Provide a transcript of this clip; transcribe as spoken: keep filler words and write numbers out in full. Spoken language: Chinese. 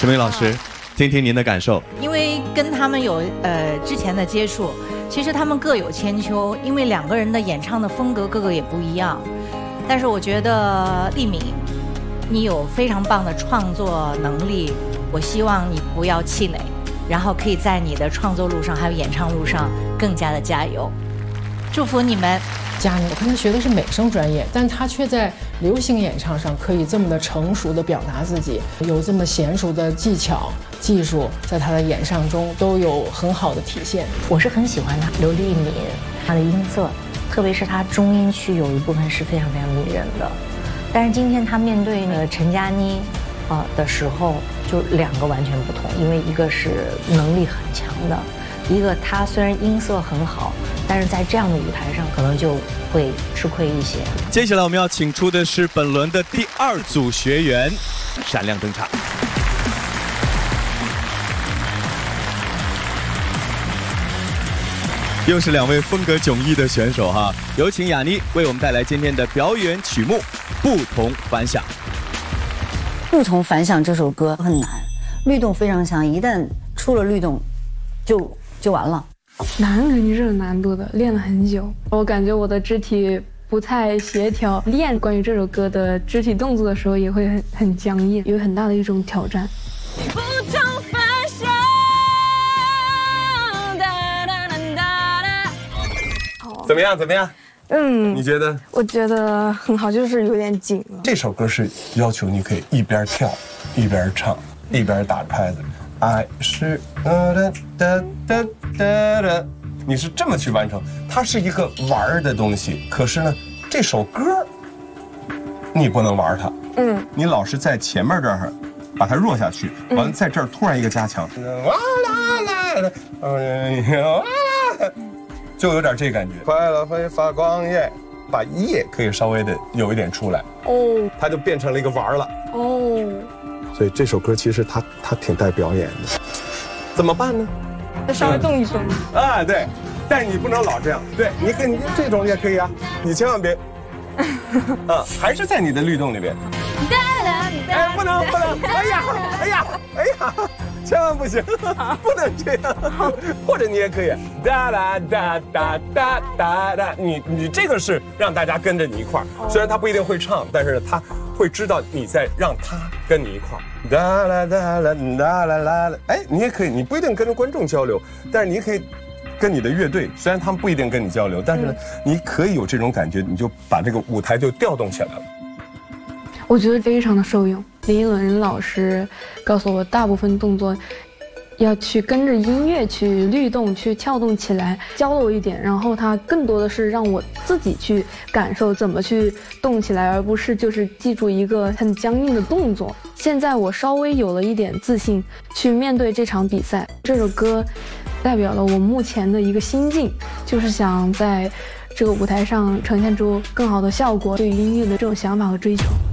陈明老师，听听您的感受。 因为跟他们有呃之前的接触，其实他们各有千秋，因为两个人的演唱的风格各个也不一样。但是我觉得丽敏，你有非常棒的创作能力，我希望你不要气馁，然后可以在你的创作路上还有演唱路上更加的加油。祝福你们。 佳妮，我看她学的是美声专业，但她却在流行演唱上可以这么的成熟的表达自己，有这么娴熟的技巧、技术，在她的演唱中都有很好的体现。 我是很喜欢她刘丽敏，她的音色，特别是她中音区有一部分是非常非常迷人的。但是今天她面对那个陈佳妮，啊、呃、的时候，就两个完全不同，因为一个是能力很强的。一个他虽然音色很好，但是在这样的舞台上可能就会吃亏一些。 接下来我们要请出的是本轮的第二组学员，闪亮登场。又是两位风格迥异的选手哈，有请雅妮为我们带来今天的表演曲目《不同凡响》。 不同凡响这首歌很难，律动非常强，一旦出了律动，就。就完了， 难肯定是有难度的，练了很久。我感觉我的肢体不太协调，练关于这首歌的肢体动作的时候也会很很僵硬，有很大的一种挑战。不同凡响， 哒哒哒哒哒。怎么样？怎么样？嗯，你觉得？ 我觉得很好，就是有点紧了。 这首歌是要求你可以一边跳一边唱，一边打拍子。爱是哒哒哒哒哒哒，你是这么去完成，它是一个玩的东西。可是呢，这首歌你不能玩它，嗯，你老是在前面这儿把它弱下去，完了在这儿突然一个加强，哇啦啦啦，就有点这感觉。快乐会发光耶，把夜可以稍微的有一点出来，哦，它就变成了一个玩了，哦。所以这首歌其实它它挺带表演的，怎么办呢？ 再稍微动一动啊，对，但是你不能老这样，对，你可以这种也可以啊，你千万别，啊，还是在你的律动里边。哎，不能不能，哎呀哎呀哎呀，千万不行，不能这样，或者你也可以哒哒哒哒哒哒哒，你你这个是让大家跟着你一块儿，虽然他不一定会唱，但是他会知道你在让他跟你一块儿，哒啦哒啦哒啦啦啦，哎，你也可以，你不一定跟着观众交流，但是你可以跟你的乐队，虽然他们不一定跟你交流，但是呢，你可以有这种感觉，你就把这个舞台就调动起来了。 我觉得非常的受用。林依轮老师告诉我，大部分动作要去跟着音乐去律动、去跳动起来，教了我一点。然后他更多的是让我自己去感受怎么去动起来，而不是就是记住一个很僵硬的动作。现在我稍微有了一点自信，去面对这场比赛。这首歌代表了我目前的一个心境，就是想在这个舞台上呈现出更好的效果，对于音乐的这种想法和追求。